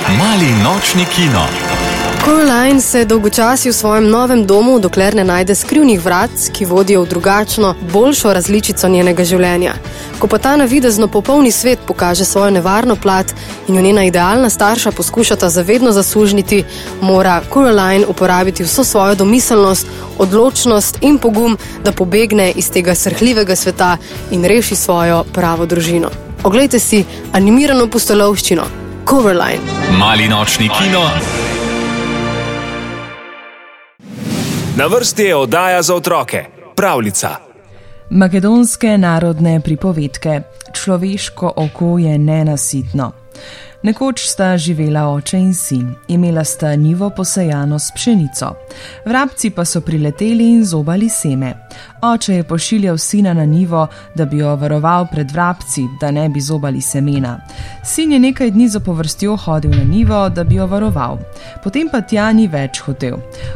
Mali nočni kino. Coraline se dolgočasi v svojem novem domu, dokler ne najde skrivnih vrat, ki vodijo v drugačno, boljšo različico njenega življenja. Ko pa ta navidezno popolni svet pokaže svojo nevarno plat in jo njena idealna starša poskušata zavedno zasužniti, mora Coraline uporabiti vso svojo domiselnost, odločnost in pogum, da pobegne iz tega srhljivega sveta in reši svojo pravo družino. Oglejte si animirano pustolovščino Coraline. Mali nočni kino. Na vrsti je oddaja za otroke, pravljica. Makedonske narodne pripovedke. Človeško oko je nenasitno. Nekoč sta živela oče in sin. Imela sta njivo posejano s pšenico. Vrabci pa so prileteli in zobali seme. Oče je pošiljal sina na njivo, da bi jo varoval pred vrabci, da ne bi zobali semena. Sin je nekaj dni zapovrstjo hodil na njivo, da bi jo varoval. Potem pa tja ni več hotel.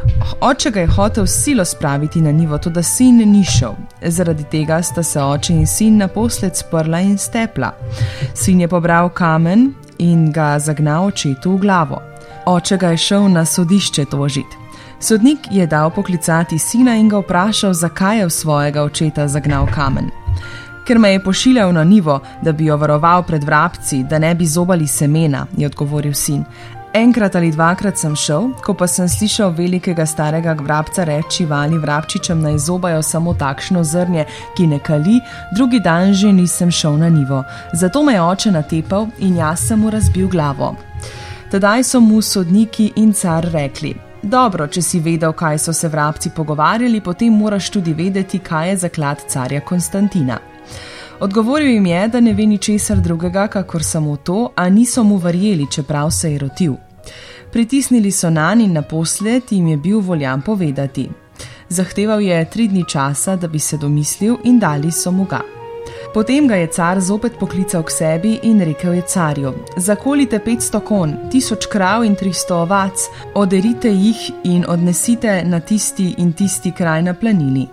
Oče ga je hotel silo spraviti na njivo, toda sin ni šel. Zaradi tega sta se oče in sin naposled sprla in stepla. Sin je pobral kamen in ga zagnal očetu v glavo. Oče ga je šel na sodišče tožiti. Sodnik je dal poklicati sina in ga vprašal, zakaj je v svojega očeta zagnal kamen. Ker me je pošiljal na njivo, da bi jo varoval pred vrabci, da ne bi zobali semena, je odgovoril sin. Enkrat ali dvakrat sem šel, ko pa sem slišal velikega starega vrabca reči vali vrabčičem naj zobajo samo takšno zrnje, ki ne kali, drugi dan že nisem šel na njivo. Zato me je oče natepal in jaz sem mu razbil glavo. Tedaj so mu sodniki in car rekli: dobro, če si vedel, kaj so se vrabci pogovarjali, potem moraš tudi vedeti, kaj je zaklad carja Konstantina. Odgovoril jim je, da ne ve ničesar drugega, kakor samo to, a niso mu verjeli, čeprav se je rotil. Pritisnili so nanj in naposled jim je bil voljan povedati. Zahteval je 3 dni časa, da bi se domislil, in dali so mu ga. Potem ga je car zopet poklical k sebi in rekel je carju: zakolite 500 konj, 1000 krav in 300 ovac, oderite jih in odnesite na tisti in tisti kraj na planini.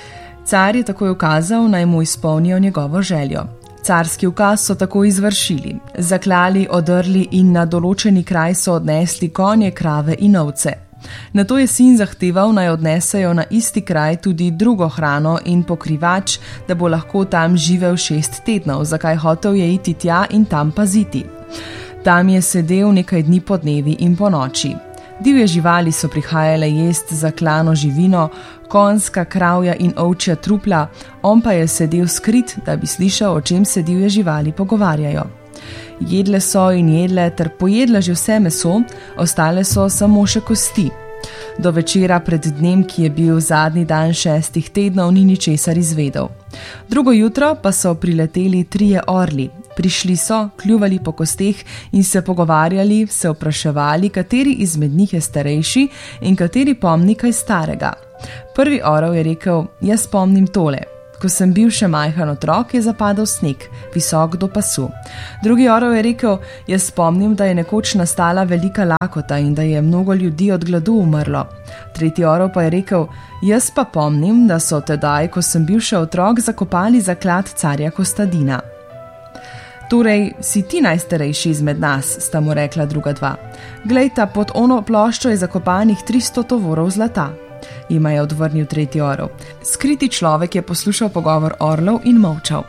Car je takoj ukazal, naj mu izpolnijo njegovo željo. Carski ukaz so tako izvršili. Zaklali, odrli in na določeni kraj so odnesli konje, krave in ovce. Nato je sin zahteval, naj odnesejo na isti kraj tudi drugo hrano in pokrivač, da bo lahko tam živel 6 tednov, zakaj hotel je iti tja in tam paziti. Tam je sedel nekaj dni po dnevi in po noči. Divje živali so prihajale jest zaklano živino, konjska, kravja in ovčja trupla, on pa je sedel skrit, da bi slišal, o čem se divje živali pogovarjajo. Jedle so in jedle ter pojedle že vse meso, ostale so samo še kosti. Do večera pred dnem, ki je bil zadnji dan 6 tednov, ni ničesar izvedel. Drugo jutro pa so prileteli 3 orli. Prišli so, kljuvali po kosteh in se pogovarjali, se vpraševali, kateri izmed njih je starejši in kateri pomni kaj starega. Prvi orel je rekel: jaz pomnim tole. Ko sem bil še majhen otrok, je zapadal sneg, visok do pasu. Drugi orel je rekel: jaz spomnim, da je nekoč nastala velika lakota in da je mnogo ljudi od gladu umrlo. Tretji orel pa je rekel: jaz pa pomnim, da so tedaj, ko sem bil še otrok, zakopali zaklad carja Konstantina. Torej, si ti najstarejši izmed nas, sta mu rekla druga 2. Glejta, pod ono ploščo je zakopanih 300 tovorov zlata. Jima je odvrnil tretji orel. Skriti človek je poslušal pogovor orlov in molčal.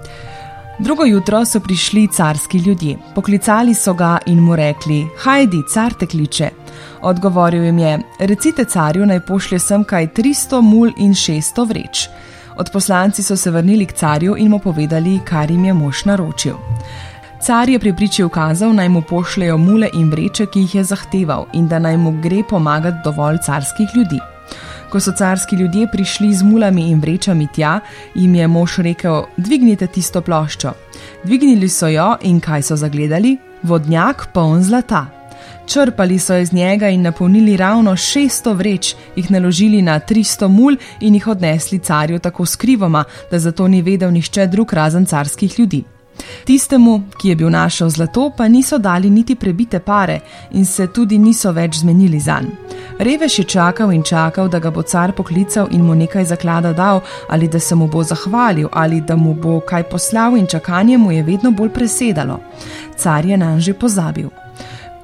Drugo jutro so prišli carski ljudje. Poklicali so ga in mu rekli: hajdi, car te kliče. Odgovoril jim je: recite carju, naj pošlje sem kaj 300 mul in 600 vreč. Odposlanci so se vrnili k carju in mu povedali, kar jim je mož naročil. Car je pri priči ukazal, naj mu pošljejo mule in vreče, ki jih je zahteval, in da naj mu gre pomagati dovolj carskih ljudi. Ko so carski ljudje prišli z mulami in vrečami tja, jim je mož rekel: dvignite tisto ploščo. Dvignili so jo in kaj so zagledali? Vodnjak poln zlata. Črpali so iz njega in napolnili ravno 600 vreč, jih naložili na 300 mul in jih odnesli carju tako skrivoma, da zato ni vedel nihče drug razen carskih ljudi. Tistemu, ki je bil našel zlato, pa niso dali niti prebite pare in se tudi niso več zmenili zanj. Revež je čakal in čakal, da ga bo car poklical in mu nekaj zaklada dal, ali da se mu bo zahvalil, ali da mu bo kaj poslal, in čakanje mu je vedno bolj presedalo. Car je nanj že pozabil.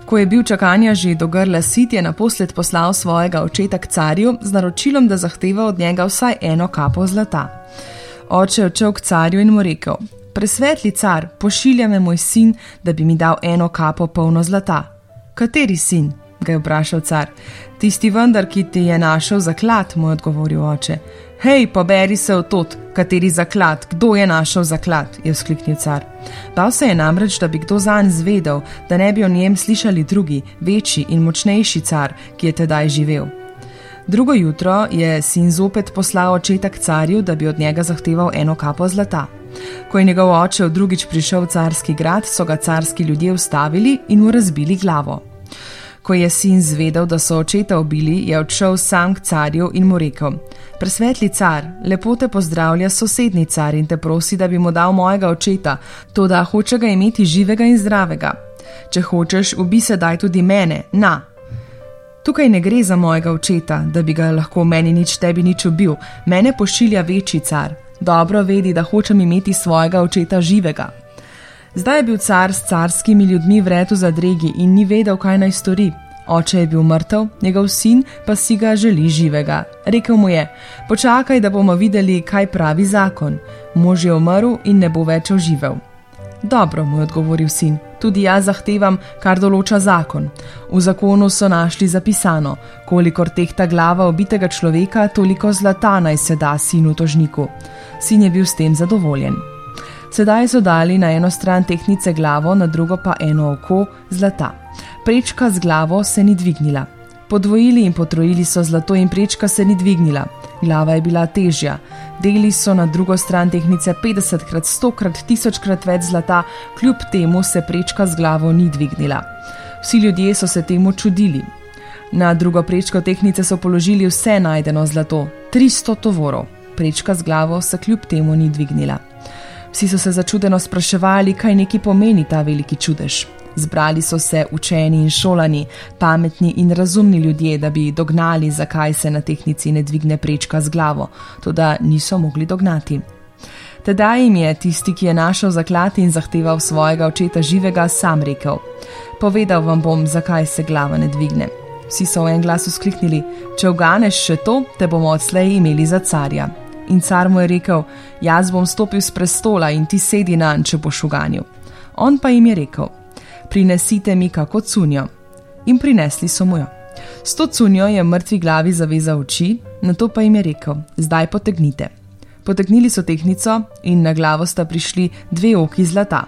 Ko je bil čakanja že do grla sit, je naposled poslal svojega očeta k carju z naročilom, da zahteva od njega vsaj 1 kapo zlata. Oče je odšel k carju in mu rekel: Presvetli car, pošilja me moj sin, da bi mi dal 1 kapo polno zlata. Kateri sin? Ga je vprašal car. Tisti vendar, ki ti je našel zaklad, mu je odgovoril oče. Hej, poberi se v tot, kateri zaklad, kdo je našel zaklad, je vzkliknil car. Bal se je namreč, da bi kdo zanj zvedel, da ne bi o njem slišali drugi, večji in močnejši car, ki je tedaj živel. Drugo jutro je sin zopet poslal očeta k carju, da bi od njega zahteval 1 kapo zlata. Ko je njegov oče drugič prišel v carski grad, so ga carski ljudje ustavili in mu razbili glavo. Ko je sin zvedel, da so očeta ubili, je odšel sam k carju in mu rekel: Presvetli car, lepo te pozdravlja sosednji car in te prosi, da bi mu dal mojega očeta, toda hoče ga imeti živega in zdravega. Če hočeš, ubi sedaj tudi mene, na. Tukaj ne gre za mojega očeta, da bi ga lahko meni nič tebi nič ubil, mene pošilja večji car. Dobro vedi, da hočem imeti svojega očeta živega. Zdaj je bil car s carskimi ljudmi v redu zadregi in ni vedel, kaj naj stori. Oče je bil mrtev, njegov sin pa si ga želi živega. Rekel mu je: Počakaj, da bomo videli, kaj pravi zakon. Mož je umrl in ne bo več oživel. Dobro, mu je odgovoril sin, tudi jaz zahtevam, kar določa zakon. V zakonu so našli zapisano: kolikor tehta glava ubitega človeka, toliko zlata naj se da sinu tožniku. Sin je bil s tem zadovoljen. Sedaj so dali na eno stran tehtnice glavo, na drugo pa 1 oko zlata. Prečka z glavo se ni dvignila. Podvojili in potrojili so zlato in prečka se ni dvignila. Glava je bila težja. Deli so na drugo stran tehtnice 50krat, 100krat, 1000krat več zlata, kljub temu se prečka z glavo ni dvignila. Vsi ljudje so se temu čudili. Na drugo prečko tehtnice so položili vse najdeno zlato, 300 tovorov. Prečka z glavo se kljub temu ni dvignila. Vsi so se začudeno spraševali, kaj neki pomeni ta veliki čudež. Zbrali so se učeni in šolani, pametni in razumni ljudje, da bi dognali, zakaj se na tehtnici ne dvigne prečka z glavo, toda niso mogli dognati. Tedaj jim je tisti, ki je našel zaklad in zahteval svojega očeta živega, sam rekel: Povedal vam bom, zakaj se glava ne dvigne. Vsi so v en glas vzkliknili: Če uganeš še to, te bomo odslej imeli za carja. In car mu je rekel: Jaz bom stopil s prestola in ti sedi nanj, če boš uganil. On pa jim je rekel: Prinesite mi kako cunjo. In prinesli so mu jo. S to cunjo je mrtvi glavi zavezal oči, nato pa jim je rekel: Zdaj potegnite. Potegnili so tehtnico in na glavo sta prišli 2 oki zlata.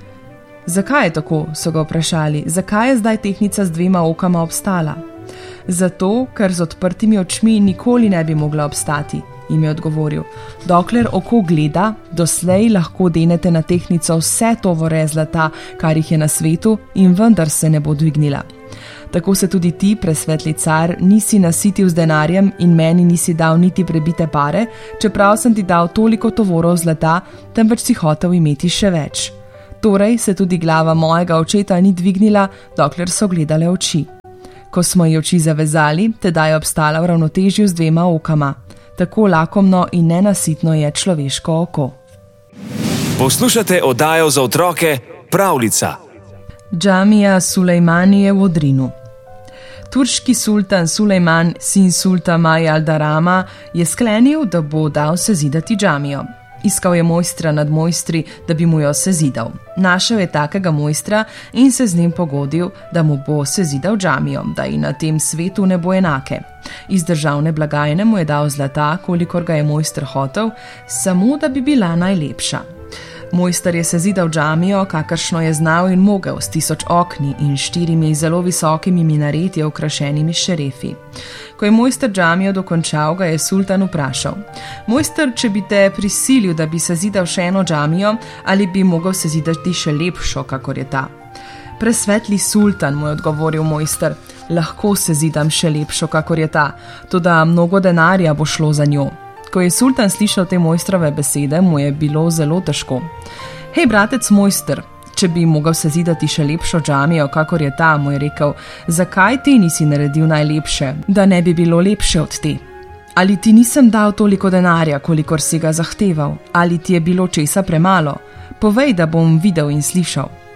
Zakaj je tako, so ga vprašali, zakaj je zdaj tehtnica z 2 okama obstala? Zato, ker z odprtimi očmi nikoli ne bi mogla obstati, jim je odgovoril. Dokler oko gleda, doslej lahko denete na tehtnico vse tovore zlata, kar jih je na svetu, in vendar se ne bo dvignila. Tako se tudi ti, presvetli car, nisi nasitil z denarjem in meni nisi dal niti prebite pare, čeprav sem ti dal toliko tovorov zlata, temveč si hotel imeti še več. Torej se tudi glava mojega očeta ni dvignila, dokler so gledale oči. Ko smo ji oči zavezali, tedaj je obstala v ravnotežju z 2 okama. Tako lakomno in nenasitno je človeško oko. Poslušate oddajo za otroke Pravljica. Džamija Sulejmanije v Odrinu. Turški sultan Sulejman, sin sultana Jaldarama, je sklenil, da bo dal sezidati džamijo. Iskal je mojstra nad mojstri, da bi mu jo sezidal. Našel je takega mojstra in se z njim pogodil, da mu bo sezidal džamijo, da ji na tem svetu ne bo enake. Iz državne blagajne mu je dal zlata, kolikor ga je mojster hotel, samo da bi bila najlepša. Mojster je sezidal džamijo, kakršno je znal in mogel, s 1000 okni in 4 zelo visokimi minareti okrašenimi šerefi. Ko je mojster džamijo dokončal, ga je sultan vprašal: Mojster, če bi te prisilil, da bi sezidal še eno džamijo, ali bi mogel sezidati še lepšo, kakor je ta? Presvetli sultan, mu je odgovoril mojster, lahko sezidam še lepšo, kakor je ta, toda mnogo denarja bo šlo za njo. Ko je sultan slišal te mojstrove besede, mu je bilo zelo težko. Hej, bratec mojster, če bi mogel sezidati še lepšo džamijo, kakor je ta, mu je rekel, zakaj ti nisi naredil najlepše, da ne bi bilo lepše od te? Ali ti nisem dal toliko denarja, kolikor si ga zahteval? Ali ti je bilo česa premalo? Povej, da bom videl in slišal.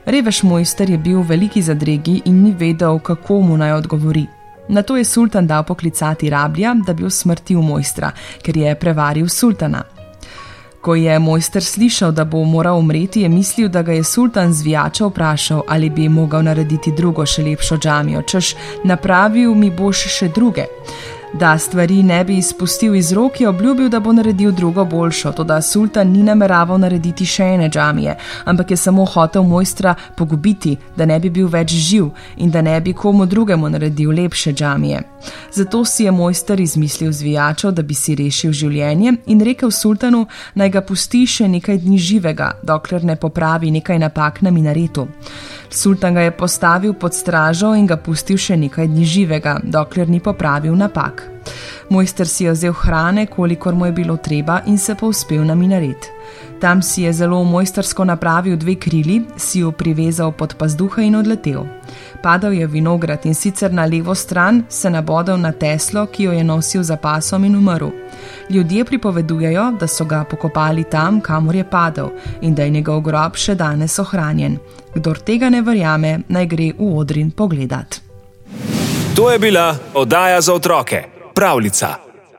Revež mojster je bil v veliki zadregi in ni vedel, kako mu naj odgovori. Nato je sultan dal poklicati rablja, da bi usmrtil mojstra, ker je prevaril sultana. Ko je mojster slišal, da bo moral umreti, je mislil, da ga je sultan zvijača vprašal, ali bi mogel narediti drugo, še lepšo džamijo, češ napravil mi boš še druge. Da stvari ne bi izpustil iz rok, je obljubil, da bo naredil drugo boljšo, toda sultan ni nameraval narediti še ene džamije, ampak je samo hotel mojstra pogubiti, da ne bi bil več živ in da ne bi komu drugemu naredil lepše džamije. Zato si je mojster izmislil zvijačo, da bi si rešil življenje in rekel sultanu, naj ga pusti še nekaj dni živega, dokler ne popravi nekaj napak na minaretu. Sultan ga je postavil pod stražo in ga pustil še nekaj dni živega, dokler ni popravil napak. Mojster si je vzel hrane, kolikor mu je bilo treba, in se povzpel na minaret. Tam si je zelo mojstersko napravil 2 krili, si jo privezal pod pazduha in odletel. Padal je vinograd in sicer na levo stran se nabodel na teslo, ki jo je nosil za pasom, in umrl. Ljudje pripovedujejo, da so ga pokopali tam, kamor je padel, in da je njegov grob še danes ohranjen. Kdor tega ne verjame, naj gre v Odrin pogledat. To je bila oddaja za otroke, Pravljica.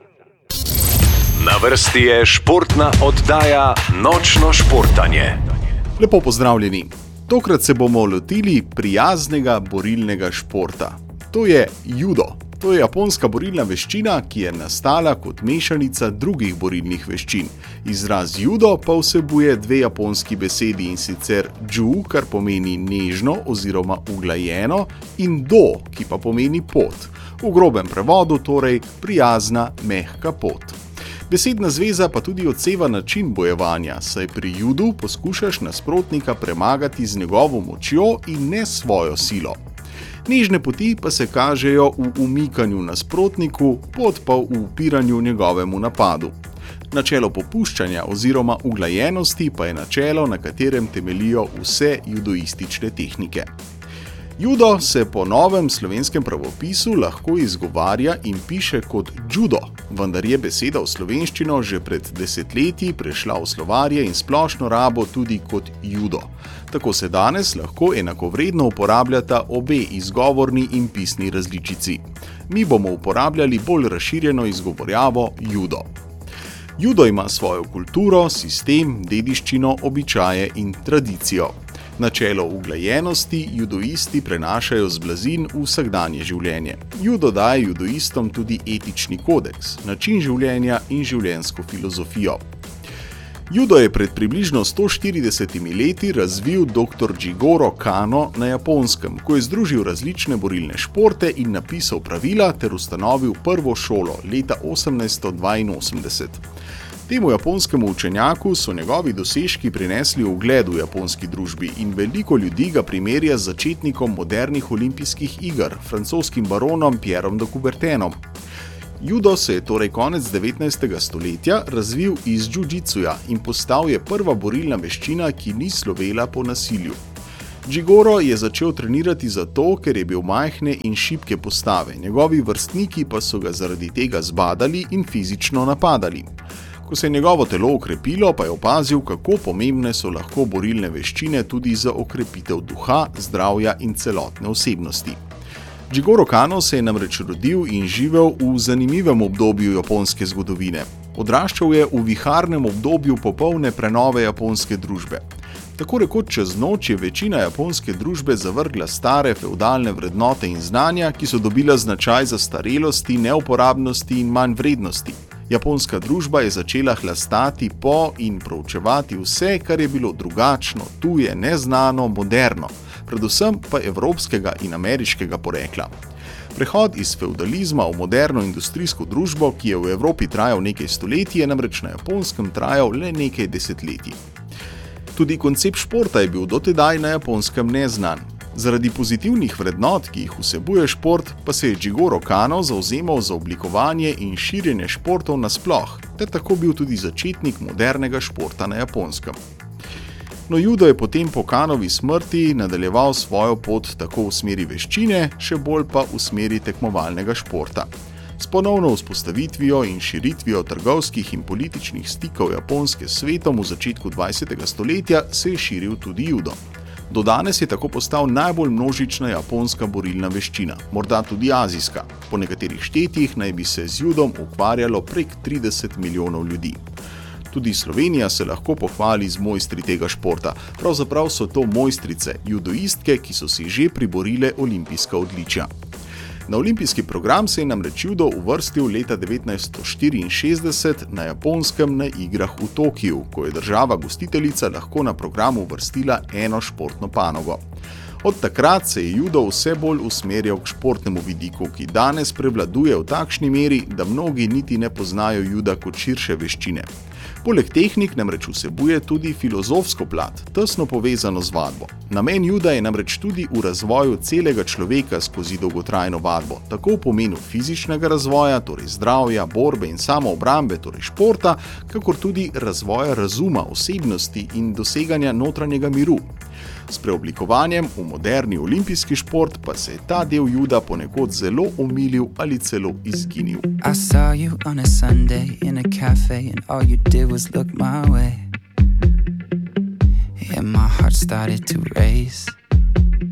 Na vrsti je športna oddaja Nočno športanje. Lepo pozdravljeni. Tokrat se bomo lotili prijaznega borilnega športa. To je judo. To je japonska borilna veščina, ki je nastala kot mešanica drugih borilnih veščin. Izraz judo pa vsebuje 2 japonski besedi, in sicer ju, kar pomeni nežno oziroma uglajeno, in do, ki pa pomeni pot. V grobem prevodu torej prijazna, mehka pot. Besedna zveza pa tudi odseva način bojevanja, saj pri judu poskušaš nasprotnika premagati z njegovo močjo in ne svojo silo. Nežne poti pa se kažejo v umikanju nasprotniku, pot pa v upiranju njegovemu napadu. Načelo popuščanja oziroma uglajenosti pa je načelo, na katerem temeljijo vse judoistične tehnike. Judo se po novem slovenskem pravopisu lahko izgovarja in piše kot judo, vendar je beseda v slovenščino že pred desetletji prešla v slovarje in splošno rabo tudi kot judo. Tako se danes lahko enakovredno uporabljata obe izgovorni in pisni različici. Mi bomo uporabljali bolj razširjeno izgovorjavo judo. Judo ima svojo kulturo, sistem, dediščino, običaje in tradicijo. Načelo uglajenosti judoisti prenašajo z blazin v vsakdanje življenje. Judo daje judoistom tudi etični kodeks, način življenja in življenjsko filozofijo. Judo je pred približno 140 leti razvil dr. Jigoro Kano na Japonskem, ko je združil različne borilne športe in napisal pravila ter ustanovil prvo šolo leta 1882. Temu japonskemu učenjaku so njegovi dosežki prinesli ugled v japonski družbi in veliko ljudi ga primerja z začetnikom modernih olimpijskih iger, francoskim baronom Pierrom de Coubertinom. Judo se je torej konec 19. stoletja razvil iz džudžitsuja in postal je prva borilna veščina, ki ni slovela po nasilju. Jigoro je začel trenirati zato, ker je bil majhne in šibke postave, njegovi vrstniki pa so ga zaradi tega zbadali in fizično napadali. Ko se je njegovo telo okrepilo, pa je opazil, kako pomembne so lahko borilne veščine tudi za okrepitev duha, zdravja in celotne osebnosti. Jigoro Kano se je namreč rodil in živel v zanimivem obdobju japonske zgodovine. Odraščal je v viharnem obdobju popolne prenove japonske družbe. Tako rekoč čez noč je večina japonske družbe zavrgla stare fevdalne vrednote in znanja, ki so dobila značaj zastarelosti, neuporabnosti in manj vrednosti. Japonska družba je začela hlastati po in proučevati vse, kar je bilo drugačno, tuje, neznano, moderno, predvsem pa evropskega in ameriškega porekla. Prehod iz fevdalizma v moderno industrijsko družbo, ki je v Evropi trajal nekaj stoletij, je namreč na Japonskem trajal le nekaj desetletij. Tudi koncept športa je bil dotedaj na Japonskem neznan. Zaradi pozitivnih vrednot, ki jih vsebuje šport, pa se je Jigoro Kano zavzemal za oblikovanje in širjenje športov nasploh, ter tako bil tudi začetnik modernega športa na Japonskem. No, judo je potem po Kanovi smrti nadaljeval svojo pot tako v smeri veščine, še bolj pa v smeri tekmovalnega športa. S ponovno vzpostavitvijo in širitvijo trgovskih in političnih stikov Japonske s svetom v začetku 20. stoletja se je širil tudi judo. Do danes je tako postal najbolj množična japonska borilna veščina, morda tudi azijska. Po nekaterih štetjih naj bi se z judom ukvarjalo prek 30 milijonov ljudi. Tudi Slovenija se lahko pohvali z mojstri tega športa. Pravzaprav so to mojstrice, judoistke, ki so si že priborile olimpijska odličja. Na olimpijski program se je namreč judo uvrstil leta 1964 na Japonskem na igrah v Tokiju, ko je država gostiteljica lahko na programu uvrstila eno športno panogo. Od takrat se je judo vse bolj usmerjal k športnemu vidiku, ki danes prevladuje v takšni meri, da mnogi niti ne poznajo juda kot širše veščine. Poleg tehnik namreč vsebuje tudi filozofsko plat, tesno povezano z vadbo. Namen juda je namreč tudi v razvoju celega človeka skozi dolgotrajno vadbo, tako v pomenu fizičnega razvoja, torej zdravja, borbe in samoobrambe, torej športa, kakor tudi razvoja razuma, osebnosti in doseganja notranjega miru. S preoblikovanjem v moderni olimpijski šport pa se je ta del juda ponekod zelo omilil ali celo izginil. I saw you on a Sunday in a cafe and all you did was look my way. Yeah, my heart started to race.